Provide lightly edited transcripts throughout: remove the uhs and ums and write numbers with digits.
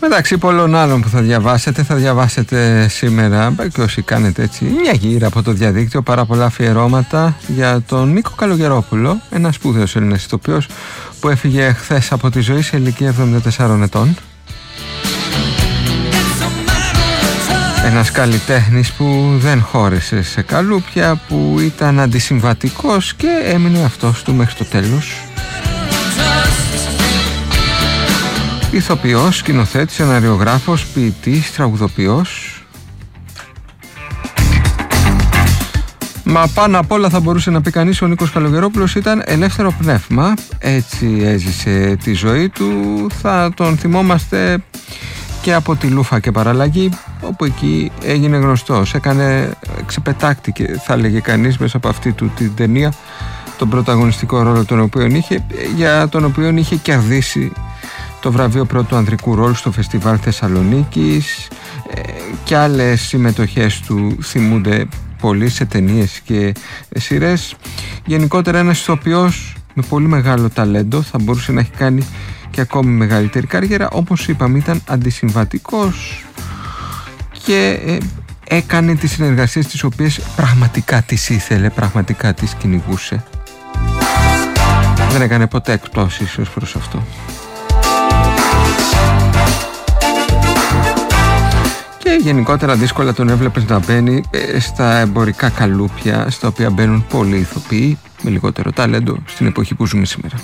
Μεταξύ πολλών άλλων που θα διαβάσετε σήμερα, και όσοι κάνετε έτσι μια γύρα από το διαδίκτυο, πάρα πολλά αφιερώματα για τον Νίκο Καλογερόπουλο, ένα σπουδαίος Έλληνας ηθοποιός που έφυγε χθες από τη ζωή σε ηλικία 74 ετών. Ένας καλλιτέχνης που δεν χώρεσε σε καλούπια, που ήταν αντισυμβατικός και έμεινε αυτός του μέχρι το τέλος. Ηθοποιός, σκηνοθέτης, σεναριογράφος, ποιητής, τραγουδοποιός. Μα πάνω απ' όλα θα μπορούσε να πει κανείς ο Νίκος Καλογερόπουλος ήταν ελεύθερο πνεύμα. Έτσι έζησε τη ζωή του. Θα τον θυμόμαστε και από τη Λούφα και Παραλλαγή, όπου εκεί έγινε γνωστός. Ξεπετάκτηκε, θα λέγε κανείς, μέσα από αυτή του την ταινία, τον πρωταγωνιστικό ρόλο για τον οποίο είχε κερδίσει το βραβείο πρώτου ανδρικού ρόλου στο Φεστιβάλ Θεσσαλονίκης, και άλλες συμμετοχές του θυμούνται πολύ σε ταινίες και σειρές. Γενικότερα ένας ηθοποιός με πολύ μεγάλο ταλέντο, θα μπορούσε να έχει κάνει και ακόμη μεγαλύτερη καριέρα. Όπως είπαμε, ήταν αντισυμβατικός και έκανε τις συνεργασίες τις οποίες πραγματικά τις ήθελε, πραγματικά τις κυνηγούσε. Δεν έκανε ποτέ εκπτώσεις ως προς αυτό. Και γενικότερα δύσκολα τον έβλεπες να μπαίνει στα εμπορικά καλούπια, στα οποία μπαίνουν πολλοί ηθοποιοί με λιγότερο ταλέντο στην εποχή που ζούμε σήμερα.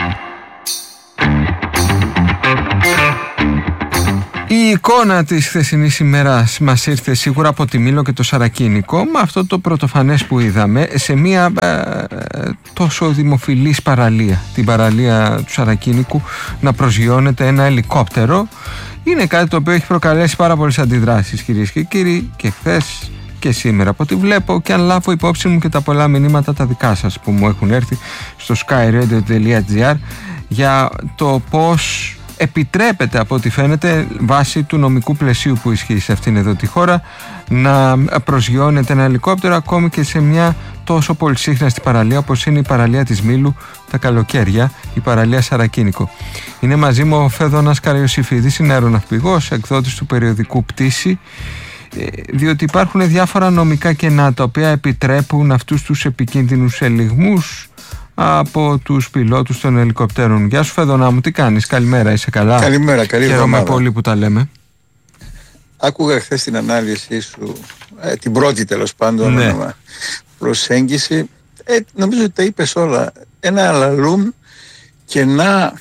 Η εικόνα της χθεσινής ημέρας μας ήρθε σίγουρα από τη Μήλο και το Σαρακίνικο, με αυτό το πρωτοφανές που είδαμε σε μια τόσο δημοφιλής παραλία, την παραλία του Σαρακίνικου, να προσγειώνεται ένα ελικόπτερο. Είναι κάτι το οποίο έχει προκαλέσει πάρα πολλές αντιδράσεις, κυρίες και κύριοι, και χθες και σήμερα, από ό,τι βλέπω, και αν λάβω υπόψη μου και τα πολλά μηνύματα τα δικά σας που μου έχουν έρθει στο skyradio.gr για το πώς επιτρέπεται, από ό,τι φαίνεται, βάσει του νομικού πλαισίου που ισχύει σε αυτήν εδώ τη χώρα, να προσγειώνεται ένα ελικόπτερο ακόμη και σε μια τόσο πολυσύχναστη παραλία όπως είναι η παραλία της Μήλου τα καλοκαίρια, η παραλία Σαρακίνικο. Είναι μαζί μου ο Φέδωνας Καραϊωσήφιδης, είναι αεροναυπηγός, εκδότης του περιοδικού Πτήση, διότι υπάρχουν διάφορα νομικά κενά τα οποία επιτρέπουν αυτούς τους επικίνδυνους ελιγμούς από τους πιλότους των ελικοπτέρων. Γεια σου Φέδωνα μου, τι κάνεις? Καλημέρα, είσαι καλά? Καλημέρα, καλή εβδομάδα. Χαίρομαι πολύ που τα λέμε. Άκουγα χθες την ανάλυση σου, την πρώτη τέλος πάντων, ναι, προσέγγιση. Νομίζω ότι τα είπες όλα. Ένα αλαλούμ κενά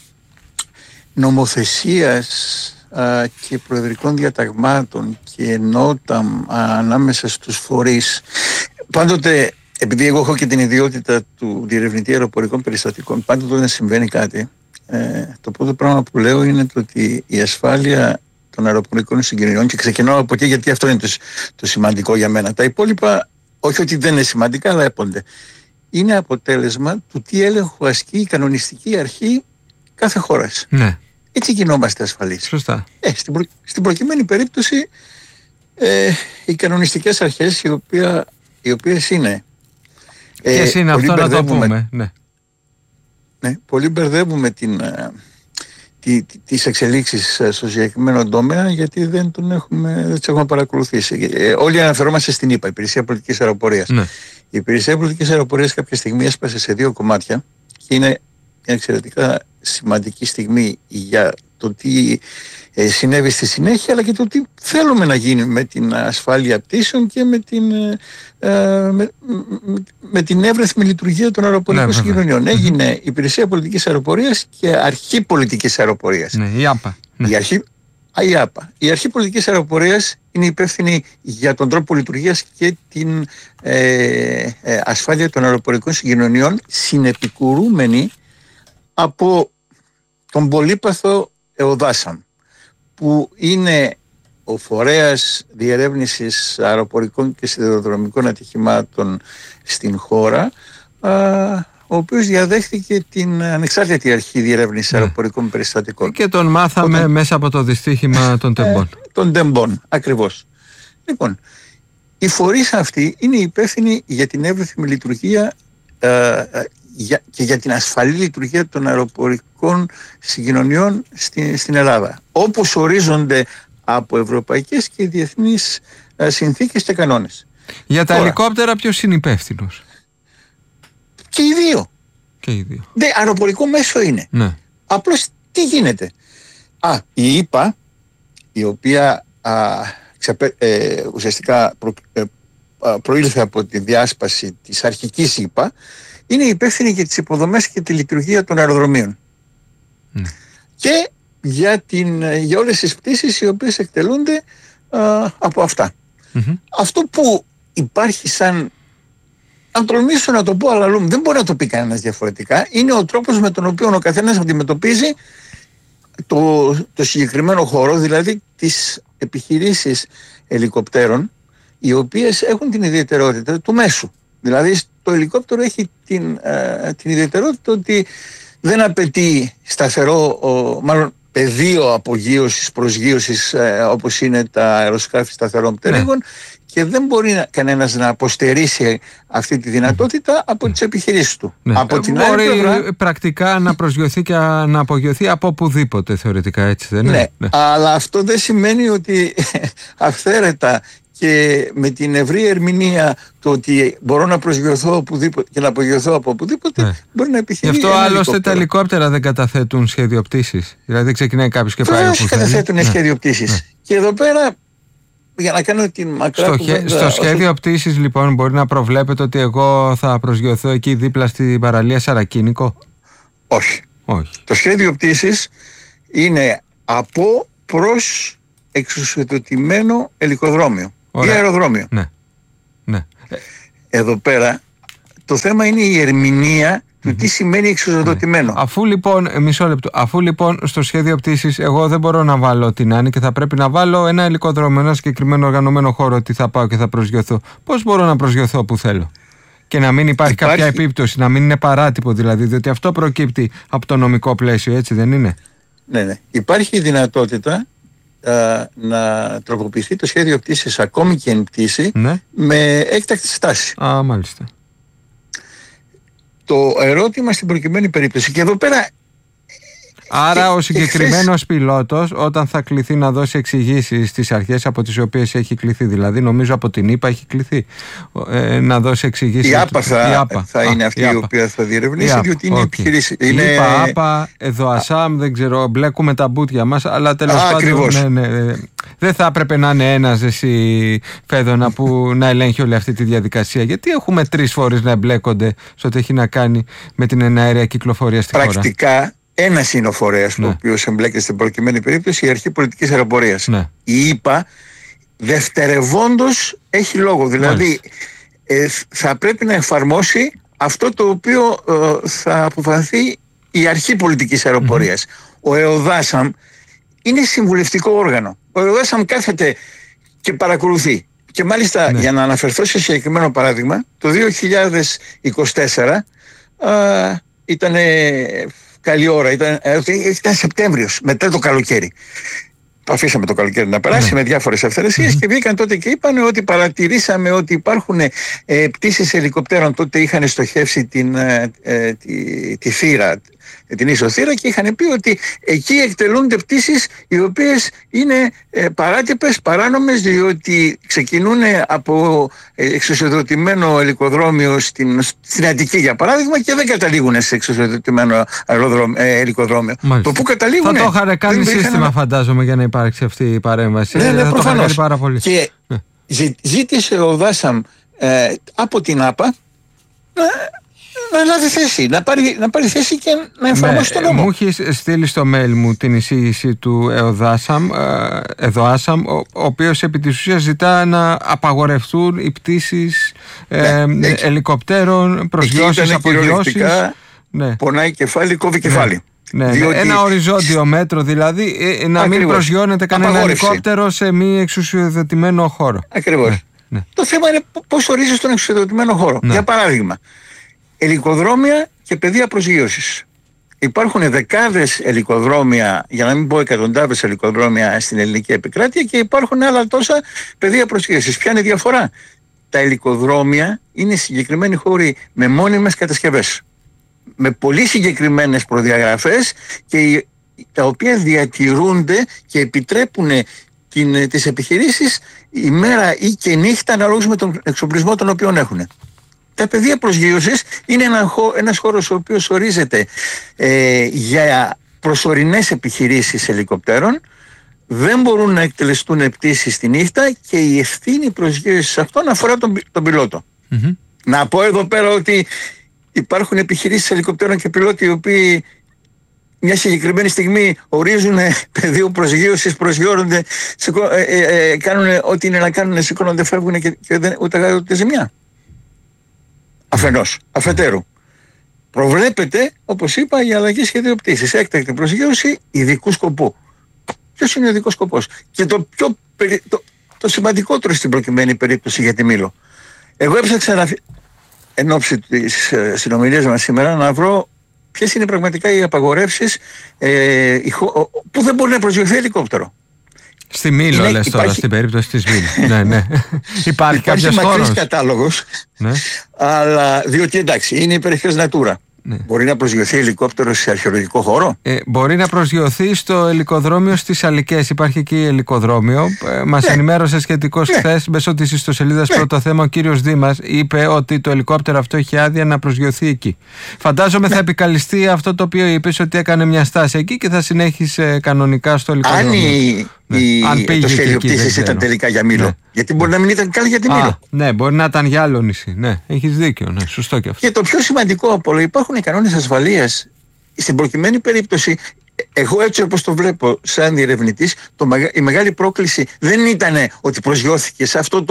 νομοθεσίας και προεδρικών διαταγμάτων και νότα ανάμεσα στους φορείς. Πάντοτε, επειδή εγώ έχω και την ιδιότητα του διερευνητή αεροπορικών περιστατικών, πάντοτε όταν συμβαίνει κάτι, το πρώτο πράγμα που λέω είναι ότι η ασφάλεια των αεροπορικών συγκοινωνιών, και ξεκινάω από εκεί γιατί αυτό είναι το σημαντικό για μένα. Τα υπόλοιπα, όχι ότι δεν είναι σημαντικά, αλλά έπονται. Είναι αποτέλεσμα του τι έλεγχο ασκεί η κανονιστική αρχή κάθε χώρας. Ναι. Έτσι γινόμαστε ασφαλείς. Σωστά. Στην προκειμένη περίπτωση, οι κανονιστικές αρχές, οι οποίες είναι... Ποιες είναι αυτό να το πούμε. Ναι, πολλοί μπερδεύουμε τις εξελίξεις στο συγκεκριμένο τομέα, γιατί δεν τις έχουμε παρακολουθήσει. Όλοι αναφερόμαστε στην ΕΠΑ, Υπηρεσία Πολιτικής Αεροπορίας. Ναι. Η Υπηρεσία Πολιτικής Αεροπορίας κάποια στιγμή έσπασε σε δύο κομμάτια και είναι μια εξαιρετικά σημαντική στιγμή για το τι συνέβη στη συνέχεια, αλλά και το τι θέλουμε να γίνει με την ασφάλεια πτήσεων και με την εύρυθμη λειτουργία των αεροπορικών συγκοινωνιών. Έγινε η Υπηρεσία Πολιτικής Αεροπορίας και Αρχή Πολιτικής Αεροπορίας. Ναι, η ΆΠΑ. Ναι. Η Αρχή Πολιτικής Αεροπορίας είναι υπεύθυνη για τον τρόπο λειτουργίας και την ασφάλεια των αεροπορικών συγκοινωνιών, συνεπικουρούμενη από τον πολύπαθο ΕΟΔΑΣΑΜ, που είναι ο φορέας διερεύνησης αεροπορικών και σιδηροδρομικών ατυχημάτων στην χώρα, ο οποίος διαδέχθηκε την ανεξάρτητη αρχή διερεύνησης αεροπορικών περιστατικών. Και τον μάθαμε μέσα από το δυστύχημα των τεμπών. Των τεμπών, ακριβώς. Λοιπόν, οι φορείς αυτοί είναι υπεύθυνοι για την εύρυθμη λειτουργία και για την ασφαλή λειτουργία των αεροπορικών συγκοινωνιών στην Ελλάδα, όπως ορίζονται από ευρωπαϊκές και διεθνείς συνθήκες και κανόνες. Για τα ελικόπτερα ποιος είναι υπεύθυνος? Και οι δύο. Αεροπορικό μέσο είναι. Ναι. Απλώς τι γίνεται? Η ΕΠΑ, η οποία ουσιαστικά προήλθε από τη διάσπαση της αρχικής ΕΠΑ, είναι υπεύθυνη για τις υποδομές και τη λειτουργία των αεροδρομίων. Και για όλες τις πτήσεις οι οποίες εκτελούνται από αυτά. Αυτό που υπάρχει σαν, αν τολμήσω να το πω, αλλά δεν μπορεί να το πει κανένας διαφορετικά, είναι ο τρόπος με τον οποίο ο καθένας αντιμετωπίζει το συγκεκριμένο χώρο, δηλαδή τις επιχειρήσεις ελικοπτέρων, οι οποίες έχουν την ιδιαιτερότητα του μέσου. Δηλαδή το ελικόπτερο έχει την ιδιαιτερότητα ότι δεν απαιτεί σταθερό, μάλλον πεδίο απογείωσης, προσγείωσης, όπως είναι τα αεροσκάφη σταθερών πτερύγων, και δεν μπορεί κανένας να αποστερήσει αυτή τη δυνατότητα από τις επιχειρήσεις του. Από την μπορεί άλλη πλευρά, πρακτικά να προσγειωθεί και να απογειωθεί από οπουδήποτε, θεωρητικά, έτσι δεν είναι? Ναι, αλλά αυτό δεν σημαίνει ότι αυθαίρετα και με την ευρύ ερμηνεία το ότι μπορώ να προσγειωθώ οπουδήποτε και να απογειωθώ από οπουδήποτε, μπορεί να επιχειρήσει. Γι' αυτό άλλωστε τα ελικόπτερα δεν καταθέτουν σχέδιο πτήσης. Δηλαδή ξεκινάει κάποιος και πάει όπου θέλει. Καταθέτουν σχέδιο πτήσης. Και εδώ πέρα, για να κάνω την μακρά στο σχέδιο πτήσης λοιπόν μπορεί να προβλέπετε ότι εγώ θα προσγειωθώ εκεί δίπλα στην παραλία Σαρακίνικο? Όχι. Το σχέδιο πτήσης είναι από προς εξουσιοδοτημένο ελικοδρόμιο ή αεροδρόμιο. Ναι. Εδώ πέρα το θέμα είναι η ερμηνεία του τι σημαίνει εξουσιοδοτημένο. Αφού λοιπόν στο σχέδιο πτήσης εγώ δεν μπορώ να βάλω την Άννη και θα πρέπει να βάλω ένα ελικοδρόμιο, ένα συγκεκριμένο οργανωμένο χώρο, ότι θα πάω και θα προσγειωθώ, πώς μπορώ να προσγειωθώ όπου θέλω και να μην υπάρχει κάποια επίπτωση, να μην είναι παράτυπο δηλαδή, διότι αυτό προκύπτει από το νομικό πλαίσιο, έτσι δεν είναι? Ναι. Υπάρχει η δυνατότητα να τροποποιηθεί το σχέδιο πτήσης ακόμη και εν πτήση, με έκτακτη στάση. Μάλιστα. Το ερώτημα στην προκειμένη περίπτωση, και εδώ πέρα, άρα ο συγκεκριμένος πιλότος όταν θα κληθεί να δώσει εξηγήσεις στις αρχές από τις οποίες έχει κληθεί, δηλαδή νομίζω από την ΕΠΑ έχει κληθεί να δώσει εξηγήσεις. Η ΑΠΑ θα είναι αυτή η οποία θα διερευνήσει, διότι είναι επιχειρήση. Είναι ΑΠΑ, εδώ ΑΣΑΜ, δεν ξέρω, μπλέκουμε τα μπούτια μας, αλλά τέλος πάντων δεν θα έπρεπε να είναι ένας εσύ, Φέδωνα, που να ελέγχει όλη αυτή τη διαδικασία? Γιατί έχουμε 3 φορείς να εμπλέκονται σε ό,τι έχει να κάνει με την εναέρια κυκλοφορία στη χώρα? Πρακτικά ένας είναι ο φορέας ο οποίος εμπλέκεται στην προκειμένη περίπτωση, η Αρχή Πολιτικής Αεροπορίας. Η ΕΠΑ δευτερευόντως έχει λόγο, δηλαδή θα πρέπει να εφαρμόσει αυτό το οποίο θα αποφανθεί η Αρχή Πολιτικής Αεροπορίας. Ο ΕΟΔΑΣΑΜ είναι συμβουλευτικό όργανο. Ο ΕΟΔΑΣΑΜ κάθεται και παρακολουθεί. Και μάλιστα, για να αναφερθώ σε συγκεκριμένο παράδειγμα, το 2024 ήταν καλή ώρα, ήταν Σεπτέμβριος, μετά το καλοκαίρι. Αφήσαμε το καλοκαίρι να περάσει με διάφορες αυθαιρεσίες και βγήκαν τότε και είπαν ότι παρατηρήσαμε ότι υπάρχουν πτήσεις ελικοπτέρων. Τότε είχαν στοχεύσει τη θύρα, την ίσο θύρα, και είχαν πει ότι εκεί εκτελούνται πτήσεις οι οποίες είναι παράτυπες, παράνομες, διότι ξεκινούν από εξουσιοδοτημένο ελικοδρόμιο στην Αττική, για παράδειγμα, και δεν καταλήγουν σε εξουσιοδοτημένο ελικοδρόμιο. Το που καταλήγουν, θα το είχαν κάνει σύστημα, φαντάζομαι, για να υπάρξει αυτή η παρέμβαση. Ναι, προφανώς. Πάρα πολύ. Και ζήτησε ο ΔΑΣΑΜ από την ΑΠΑ να λάβει θέση, να πάρει θέση και να εφαρμόσει τον νόμο. Μου έχει στείλει στο mail μου την εισήγηση του ΕΔΟΑΣΑΜ, ο οποίος επί της ουσίας ζητά να απαγορευτούν οι πτήσεις ελικοπτέρων, προσγειώσεις, απογειώσεις. Πονάει κεφάλι, κόβει κεφάλι. Διότι ένα οριζόντιο μέτρο, δηλαδή να μην προσγειώνεται κανένα ελικόπτερο σε μη εξουσιοδοτημένο χώρο. Ακριβώς. Το θέμα είναι πώς ορίζεις τον εξουσιοδοτημένο χώρο. Για παράδειγμα, ελικοδρόμια και πεδία προσγείωσης. Υπάρχουν δεκάδες ελικοδρόμια, για να μην πω εκατοντάδες ελικοδρόμια στην ελληνική επικράτεια, και υπάρχουν άλλα τόσα πεδία προσγείωσης. Ποια είναι η διαφορά? Τα ελικοδρόμια είναι συγκεκριμένοι χώροι με μόνιμες κατασκευές. με πολύ συγκεκριμένες προδιαγραφές και τα οποία διατηρούνται και επιτρέπουν τις επιχειρήσεις ημέρα ή και νύχτα αναλόγως με τον εξοπλισμό τον οποίο έχουν. Τα πεδία προσγείωσης είναι ένας χώρος ο οποίος ορίζεται για προσωρινές επιχειρήσεις ελικοπτέρων, δεν μπορούν να εκτελεστούν πτήσεις τη νύχτα και η ευθύνη προσγείωσης αυτών αφορά τον πιλότο. Mm-hmm. Να πω εδώ πέρα ότι υπάρχουν επιχειρήσεις ελικοπτέρων και πιλότοι οι οποίοι μια συγκεκριμένη στιγμή ορίζουν πεδίο προσγείωσης, προσγειώνονται, κάνουν ό,τι είναι να κάνουν, σηκώνονται, φεύγουν και ούτε ζημιά. Αφενός, αφετέρου. Προβλέπεται, όπως είπα, η αλλαγή σχεδίου πτήσης, έκτακτη προσγείωση ειδικού σκοπού. Ποιος είναι ο ειδικός σκοπός? Και το σημαντικότερο στην προκειμένη περίπτωση για τη Μήλο. Εγώ έψαξα εν ώψη της συνομιλίας μας σήμερα να βρω ποιες είναι πραγματικά οι απαγορεύσεις που δεν μπορεί να προσγειωθεί ελικόπτερο. Στη Μήλο λες τώρα, στην περίπτωση της Μήλο. Ναι. Υπάρχει μακρύς κατάλογος, ναι. Αλλά διότι εντάξει, είναι υπερχές Natura. Ναι. Μπορεί να προσγειωθεί ελικόπτερο σε αρχαιολογικό χώρο. Μπορεί να προσγειωθεί στο ελικοδρόμιο στις Αλικές. Υπάρχει εκεί ελικοδρόμιο. Μας ενημέρωσε σχετικώς χθες μέσω της ιστοσελίδας Πρώτο Θέμα ο κύριος Δήμας. Είπε ότι το ελικόπτερο αυτό έχει άδεια να προσγειωθεί εκεί. Φαντάζομαι θα επικαλυστεί αυτό το οποίο είπες, ότι έκανε μια στάση εκεί και θα συνέχισε κανονικά στο ελικοδρόμιο. Το σχέδιο πτήσης ήταν τελικά για Μήλο. Ναι. Γιατί μπορεί να μην ήταν καν για τη Μήλο. Ναι, μπορεί να ήταν για άλλο νησί. Ναι, έχεις δίκιο. Ναι, σωστό και αυτό. Και το πιο σημαντικό από όλα, υπάρχουν οι κανόνες ασφαλείας. Στην προκειμένη περίπτωση, εγώ έτσι όπως το βλέπω σαν διερευνητής, η μεγάλη πρόκληση δεν ήταν ότι προσγειώθηκε σε αυτό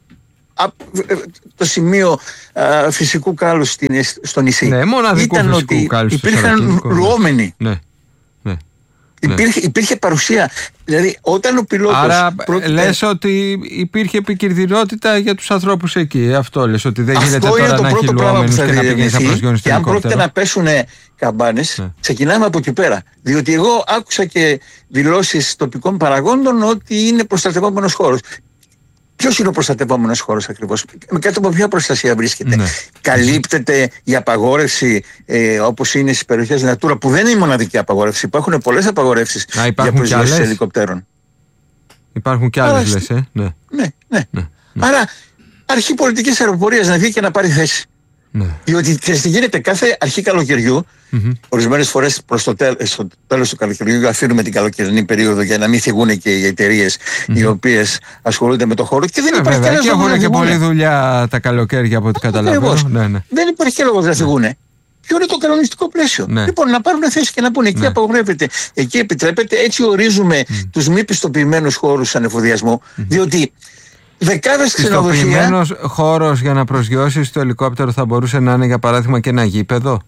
το σημείο φυσικού κάλους στο νησί. Ναι, μοναδικού ήταν φυσικού ότι κάλους υπήρχαν λουόμενοι. Ναι. Υπήρχε παρουσία. Δηλαδή, όταν ο πιλότος. Άρα, λες ότι υπήρχε επικινδυνότητα για τους ανθρώπους εκεί. Αυτό λες, ότι δεν γίνεται τώρα να έχει λουόμενους και να πηγαίνεις να προσγειώνεις το ελικόπτερο. Και αν πρόκειται να πέσουν καμπάνες, ξεκινάμε από εκεί πέρα. Διότι εγώ άκουσα και δηλώσεις τοπικών παραγόντων ότι είναι προστατευόμενος χώρος. Ποιος είναι ο προστατευόμενος χώρος ακριβώς? Με κάτω από ποια προστασία βρίσκεται? Ναι. Καλύπτεται η απαγόρευση όπως είναι στις περιοχές Natura, που δεν είναι η μοναδική απαγόρευση. Υπάρχουν πολλές απαγορεύσεις για προσγείωση ελικοπτέρων. Υπάρχουν και άλλες λες, Ναι. Άρα αρχή πολιτικής αεροπορίας να βγει και να πάρει θέση. Ναι. Διότι γίνεται κάθε αρχή καλοκαιριού. Ορισμένες φορές στο τέλος του καλοκαιριού αφήνουμε την καλοκαιρινή περίοδο για να μην θυγούν και οι εταιρείες οι οποίες ασχολούνται με το χώρο. Και δεν υπάρχει κανένας λόγος να θυγούν. Και πολλή δουλειά τα καλοκαίρια από ό,τι καταλαβαίνω. Δεν υπάρχει και λόγος να θυγούν. Ποιο είναι το κανονιστικό πλαίσιο? Λοιπόν, να πάρουν θέση και να πούνε εκεί απαγορεύεται, εκεί επιτρέπεται. Έτσι ορίζουμε τους μη πιστοποιημένους χώρους ανεφοδιασμού. Διότι δεκάδες ξενοδοχεία. Πιστοποιημένος χώρος για να προσγειώσεις το ελικόπτερο θα μπορούσε να είναι, για παράδειγμα, και ένα γήπεδο.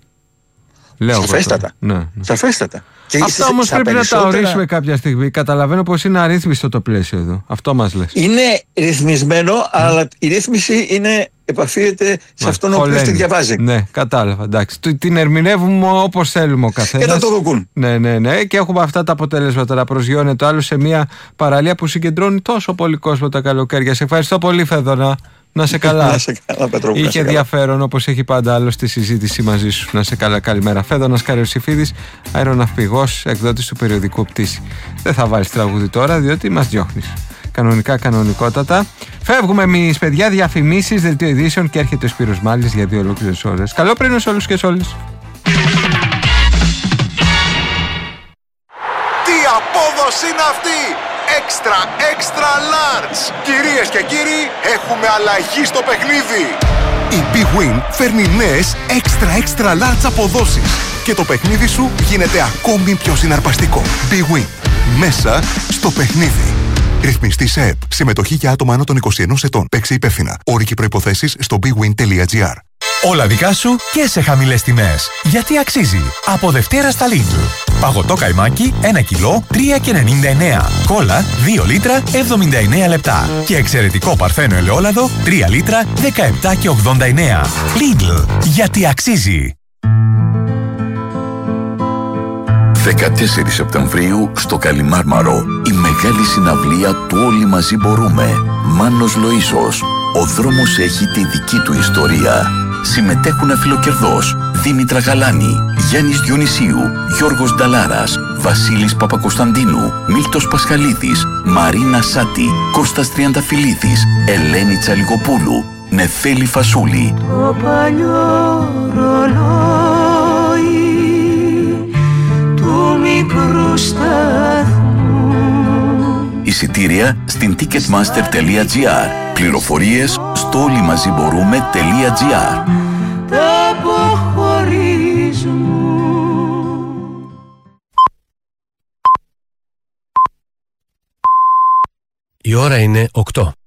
Σαφέστατα. Αυτά όμως πρέπει να τα ορίσουμε κάποια στιγμή. Καταλαβαίνω πως είναι αρρύθμιστο το πλαίσιο εδώ. Αυτό μας λες. Είναι ρυθμισμένο, αλλά η ρύθμιση επαφίεται σε αυτόν ο οποίος τη διαβάζει. Ναι, κατάλαβα. Εντάξει. Την ερμηνεύουμε όπως θέλουμε ο καθένας. Και θα το δοκούν. Ναι. Και έχουμε αυτά τα αποτελέσματα. Να προσγειώνει το άλλο σε μια παραλία που συγκεντρώνει τόσο πολύ κόσμο τα καλοκαίρια. Σε ευχαριστώ πολύ, Φέδωνα. Να σε καλά. Είχε ενδιαφέρον, όπως έχει πάντα άλλο, στη συζήτηση μαζί σου. Να σε καλά. Καλημέρα. Φέδωνας Καριοσυφίδης, αεροναυπηγός, εκδότης του περιοδικού Πτήση. Δεν θα βάλεις τραγούδι τώρα, διότι μας διώχνεις. Κανονικότατα. Φεύγουμε εμείς, παιδιά, διαφημίσεις, δελτίο ειδήσεων και έρχεται ο Σπύρος Μάλης για 2 ολόκληρες ώρες. Καλό πρωινό σε όλους και σε όλες. Τι απόδοση είναι αυτή! Extra large! Κυρίες και κύριοι, έχουμε αλλαγή στο παιχνίδι! Η Big Win φέρνει νέες extra large αποδόσεις και το παιχνίδι σου γίνεται ακόμη πιο συναρπαστικό. Big Win. Μέσα στο παιχνίδι. Ρυθμιστή σε ΕΠ. Συμμετοχή για άτομα άνω των 21 ετών. Παίξε υπεύθυνα. Όροι και προϋποθέσεις στο bigwin.gr. Όλα δικά σου και σε χαμηλές τιμές. Γιατί αξίζει. Από Δευτέρα στα Lidl. Παγωτό καϊμάκι 1 κιλό 3,99. Κόλλα 2 λίτρα 79 λεπτά. Και εξαιρετικό παρθένο ελαιόλαδο 3 λίτρα 17,89. Lidl. Γιατί αξίζει. 14 Σεπτεμβρίου στο Καλιμάρμαρο. Η μεγάλη συναυλία του Όλοι Μαζί Μπορούμε. Μάνος Λοΐσος. Ο δρόμος έχει τη δική του ιστορία. Συμμετέχουν αφιλοκερδώς Δήμητρα Γαλάνη, Γιάννης Διονυσίου, Γιώργος Νταλάρας, Βασίλης Παπακοσταντίνου, Μίλτος Πασχαλίδης, Μαρίνα Σάτη, Κώστας Τριανταφυλλίδης, Ελένη Τσαλιγοπούλου, Νεφέλη Φασούλη. Το παλιό ρολόι του μικρού σταθμού. Εισιτήρια στην ticketmaster.gr. Πληροφορίες στο όλοιμαζιμπορούμε.gr. Τα αποχωρισμού. Η ώρα είναι 8.